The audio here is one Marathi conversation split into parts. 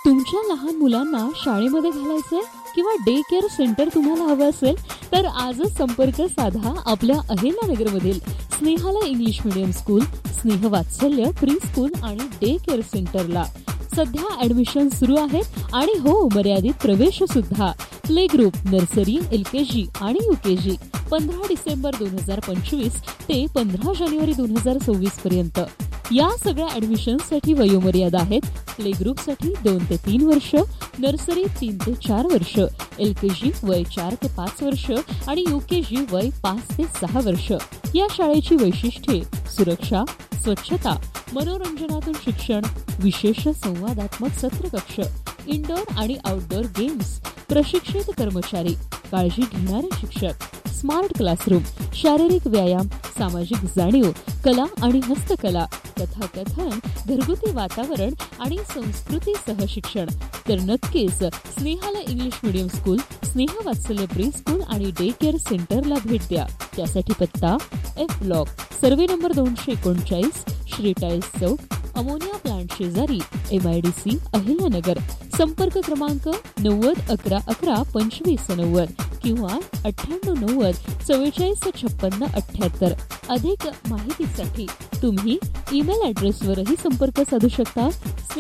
तुमच्या लहान मुलांना शाळेमध्ये घालायचंय किंवा डे केअर सेंटर तुम्हाला हवं असेल तर आजच संपर्क साधा आपल्या अहिल्यानगरमधील स्नेहालय इंग्लिश मीडियम स्कूल, स्नेह वात्सल्य प्री स्कूल आणि डे केअर सेंटरला. सध्या ऍडमिशन सुरू आहेत आणि हो, मर्यादित प्रवेश सुद्धा. प्ले ग्रुप, नर्सरी, LKG आणि UKG 15 डिसेंबर 2025 ते 15 जानेवारी 2026 पर्यंत. या सगळ्या ऍडमिशनसाठी वयोमर्यादा आहेत. प्ले ग्रुपसाठी 2 ते 3 वर्ष, नर्सरी 3 ते 4 वर्ष, LKG वय 4 ते 5 वर्ष आणि UKG वय 5 ते 6 वर्ष. या शाळेची वैशिष्ट्ये: सुरक्षा, स्वच्छता, मनोरंजनातून शिक्षण, विशेष संवादात्मक सत्रकक्ष, इंडोर आणि आउटडोर गेम्स, प्रशिक्षित कर्मचारी, काळजी घेणारे शिक्षक, स्मार्ट क्लासरूम, शारीरिक व्यायाम, सामाजिक जाणीव, कला आणि हस्तकला, कथाकथन, घरगुती वातावरण आणि संस्कृतीसह शिक्षण. तर नक्कीच स्नेहालय इंग्लिश मीडियम स्कूल, स्नेह वात्सल्य प्री स्कूल आणि डे केअर सेंटरला भेट द्या. त्यासाठी पत्ता F block, survey number 239, Shri tiles चौक, अमोनिया प्लांट शेजारी, MIDC अहिल्यानगर. संपर्क क्रमांक 90 11 11 25 90 किंवा 98 90 44 56 78. अधिक माहितीसाठी तुम्ही ईमेल ॲड्रेसवरही संपर्क साधू शकता.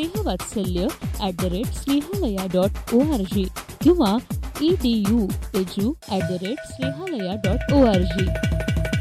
snehavatsalya@snehalaya.org किंवा edu@snehalaya.org.